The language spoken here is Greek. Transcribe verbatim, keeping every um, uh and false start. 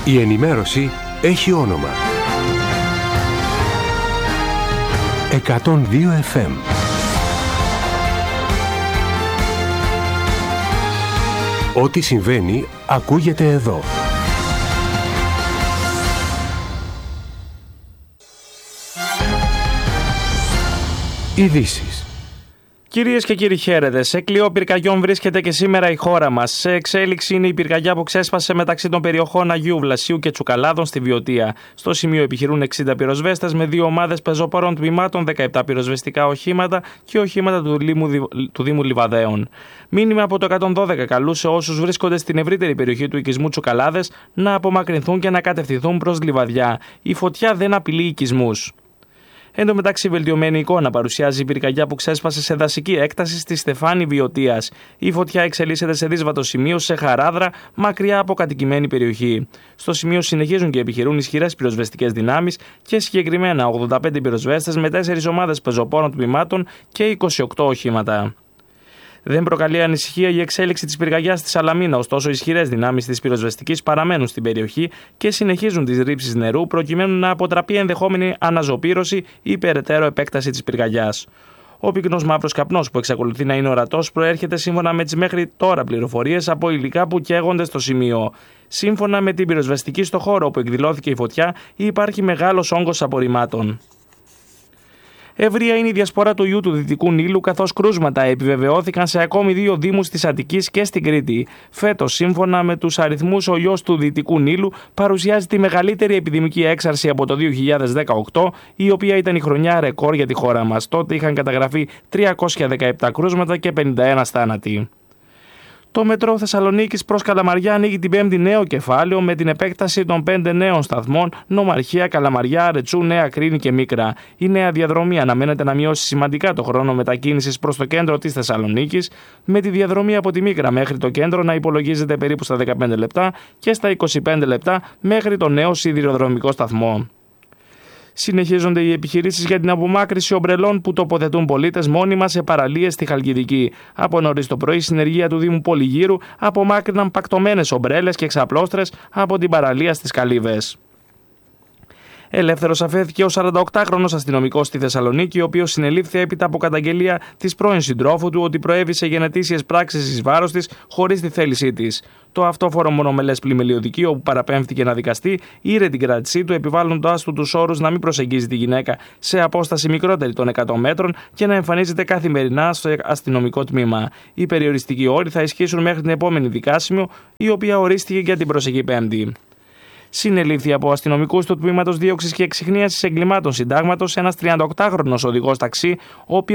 Η ενημέρωση έχει όνομα. εκατόν δύο εφ εμ. Ό,τι συμβαίνει ακούγεται εδώ. Ειδήσεις. Κυρίες και κύριοι, χαίρετε. Σε κλειό πυρκαγιών βρίσκεται και σήμερα η χώρα μας. Σε εξέλιξη είναι η πυρκαγιά που ξέσπασε μεταξύ των περιοχών Αγίου Βλασίου και Τσουκαλάδων στη Βιωτία. Στο σημείο επιχειρούν εξήντα πυροσβέστες με δύο ομάδες πεζοπόρων τμήματων, δεκαεπτά πυροσβεστικά οχήματα και οχήματα του, Λίμου, του Δήμου Λιβαδαίων. Μήνυμα από το εκατόν δώδεκα καλούσε όσους βρίσκονται στην ευρύτερη περιοχή του οικισμού Τσουκαλάδες να απομακρυνθούν και να κατευθυνθούν προς Λιβαδιά. Η φωτιά δεν απειλεί οικισμούς. Εν τω μεταξύ, βελτιωμένη εικόνα παρουσιάζει η πυρκαγιά που ξέσπασε σε δασική έκταση στη Στεφάνη Βιωτίας. Η φωτιά εξελίσσεται σε δύσβατο σημείο σε χαράδρα, μακριά από κατοικημένη περιοχή. Στο σημείο συνεχίζουν και επιχειρούν ισχυρές πυροσβεστικές δυνάμεις και συγκεκριμένα ογδόντα πέντε πυροσβέστες με τέσσερις ομάδες πεζοπόρων τμήματων και είκοσι οκτώ οχήματα. Δεν προκαλεί ανησυχία η εξέλιξη της πυρκαγιάς στη Σαλαμίνα, ωστόσο ισχυρές δυνάμεις της πυροσβεστικής παραμένουν στην περιοχή και συνεχίζουν τις ρήψεις νερού προκειμένου να αποτραπεί ενδεχόμενη αναζωπήρωση ή περαιτέρω επέκταση της πυρκαγιάς. Ο πυκνός μαύρος καπνός που εξακολουθεί να είναι ορατός προέρχεται σύμφωνα με τις μέχρι τώρα πληροφορίες από υλικά που καίγονται στο σημείο. Σύμφωνα με την πυροσβεστική στο χώρο όπου εκδηλώθηκε η φωτιά, υπάρχει μεγάλος όγκος απορριμμάτων. Ευρεία είναι η διασπορά του ιού του Δυτικού Νείλου, καθώς κρούσματα επιβεβαιώθηκαν σε ακόμη δύο δήμους της Αττικής και στην Κρήτη. Φέτος, σύμφωνα με τους αριθμούς, ο ιός του Δυτικού Νείλου παρουσιάζει τη μεγαλύτερη επιδημική έξαρση από το δύο χιλιάδες δεκαοκτώ, η οποία ήταν η χρονιά ρεκόρ για τη χώρα μας. Τότε είχαν καταγραφεί τριακόσια δεκαεπτά κρούσματα και πενήντα ένα θάνατοι. Το μετρό Θεσσαλονίκης προς Καλαμαριά ανοίγει την Πέμπτη νέο κεφάλαιο με την επέκταση των πέντε νέων σταθμών Νομαρχία, Καλαμαριά, Ρετσού, Νέα Κρίνη και Μίκρα. Η νέα διαδρομή αναμένεται να μειώσει σημαντικά το χρόνο μετακίνησης προς το κέντρο της Θεσσαλονίκης, με τη διαδρομή από τη Μίκρα μέχρι το κέντρο να υπολογίζεται περίπου στα δεκαπέντε λεπτά και στα είκοσι πέντε λεπτά μέχρι το νέο σιδηροδρομικό σταθμό. Συνεχίζονται οι επιχειρήσεις για την απομάκρυνση ομπρελών που τοποθετούν πολίτες μόνιμα σε παραλίες στη Χαλκιδική. Από νωρίς το πρωί, η συνεργεία του Δήμου Πολυγύρου απομάκρυναν πακτωμένες ομπρέλες και ξαπλώστρες από την παραλία στις Καλύβες. Ελεύθερος αφέθηκε ο σαρανταοκτάχρονος αστυνομικός στη Θεσσαλονίκη, ο οποίος συνελήφθη έπειτα από καταγγελία της πρώην συντρόφου του ότι προέβη σε γενετήσιες πράξεις εις βάρος της χωρίς τη θέλησή της. Το αυτόφορο μονομελές πλημελιωδικείο, όπου παραπέμφθηκε να δικαστεί, ήρε την κράτησή του, επιβάλλοντάς του τους όρους να μην προσεγγίζει τη γυναίκα σε απόσταση μικρότερη των εκατό μέτρων και να εμφανίζεται καθημερινά στο αστυνομικό τμήμα. Οι περιοριστικοί όροι θα ισχύσουν μέχρι την επόμενη δικάσιμο, η οποία ορίστηκε για την προσεχή Πέμπτη. Συνελήφθη από αστυνομικούς του τμήματος δίωξης και εξυχνίασης εγκλημάτων συντάγματος ένας τριανταοκτάχρονος οδηγός ταξί, ο οποίος